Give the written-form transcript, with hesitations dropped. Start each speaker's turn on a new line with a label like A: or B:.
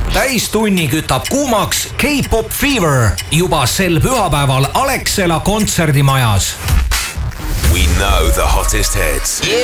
A: täistunni kütab kuumaks K-Pop Fever juba sel pühapäeval Alexela kontserdimajas.
B: We know the hottest hits.